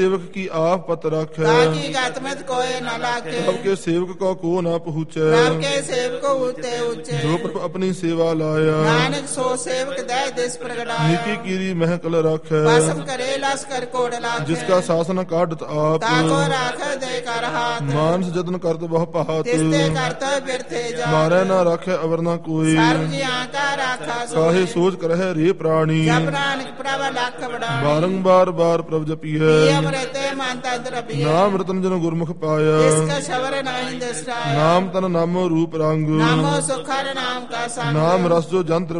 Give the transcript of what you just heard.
सेवक की आप पत रखै, ताकि गत में कोय न लागे। प्रभु के सेवक को न पहुँचै, प्रभु के सेवक ऊते ऊंचे। जो प्रभु अपनी सेवा लाया, नानक सो सेवक दय दिस प्रगटाया। नीकी कीरी महकल रखै, भस्म करे लश्कर कोड लाखे। जिसका शासन काटत आप, ताको राख दे कर हाथ। मानस जतन करत वह पाहत, तिस्ते करते बिरथे जा। मारे न रखे अवर न कोई, सर्व जियां का राखा काहे सोई। सोच करह रे प्राणी, जब नानक प्रभ लख बढ़ाई। बारंबार बार प्रभु जपिए, ये अमृते मानता द्रविए। नाम रतन जन गुरमुख पाया, इसका शबर नहीं दसराया। नाम तन नामो रूप रंग, नामो सुखर नाम का संग। नाम रस जो जंत्र